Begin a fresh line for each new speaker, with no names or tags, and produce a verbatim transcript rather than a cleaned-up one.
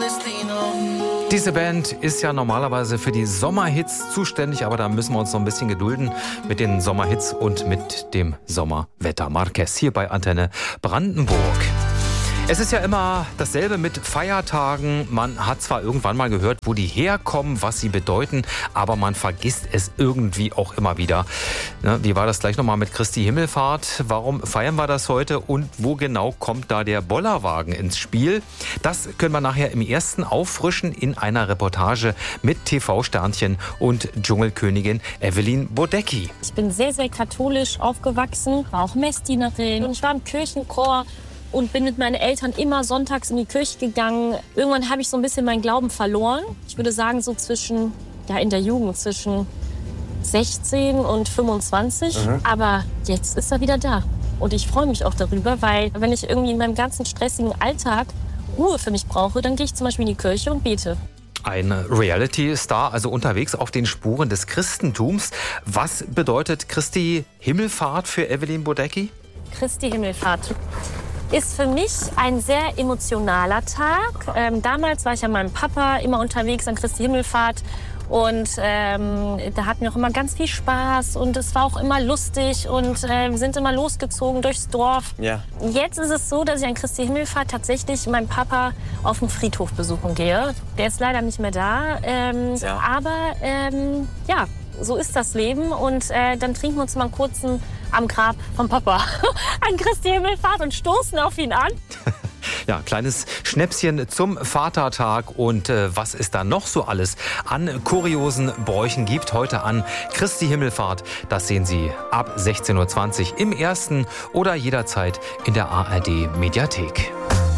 Diese Band ist ja normalerweise für die Sommerhits zuständig, aber da müssen wir uns noch ein bisschen gedulden mit den Sommerhits und mit dem Sommerwetter. Marquez hier bei Antenne Brandenburg. Es ist ja immer dasselbe mit Feiertagen. Man hat zwar irgendwann mal gehört, wo die herkommen, was sie bedeuten, aber man vergisst es irgendwie auch immer wieder. Ne, wie war das gleich nochmal mit Christi Himmelfahrt? Warum feiern wir das heute und wo genau kommt da der Bollerwagen ins Spiel? Das können wir nachher im ersten auffrischen in einer Reportage mit T V-Sternchen und Dschungelkönigin Evelyn Bodecki.
Ich bin sehr, sehr katholisch aufgewachsen, war auch Messdienerin und ich war im Kirchenchor. Und bin mit meinen Eltern immer sonntags in die Kirche gegangen. Irgendwann habe ich so ein bisschen meinen Glauben verloren. Ich würde sagen, so zwischen, ja, in der Jugend, zwischen sechzehn und fünfundzwanzig. Mhm. Aber jetzt ist er wieder da. Und ich freue mich auch darüber, weil wenn ich irgendwie in meinem ganzen stressigen Alltag Ruhe für mich brauche, dann gehe ich zum Beispiel in die Kirche und bete.
Ein Reality-Star, also unterwegs auf den Spuren des Christentums. Was bedeutet Christi Himmelfahrt für Evelyn Bodecki?
Christi Himmelfahrt ist für mich ein sehr emotionaler Tag. Ähm, damals war ich ja mit meinem Papa immer unterwegs an Christi Himmelfahrt und ähm, da hatten wir auch immer ganz viel Spaß und es war auch immer lustig und äh, wir sind immer losgezogen durchs Dorf. Ja. Jetzt ist es so, dass ich an Christi Himmelfahrt tatsächlich meinen Papa auf dem Friedhof besuchen gehe. Der ist leider nicht mehr da, ähm, ja. aber ähm, ja, so ist das Leben und äh, dann trinken wir uns mal einen kurzen am Grab vom Papa an Christi Himmelfahrt und stoßen auf ihn an.
Ja, kleines Schnäpschen zum Vatertag und äh, was es da noch so alles an kuriosen Bräuchen gibt heute an Christi Himmelfahrt, das sehen Sie ab sechzehn Uhr zwanzig im ersten oder jederzeit in der A R D Mediathek.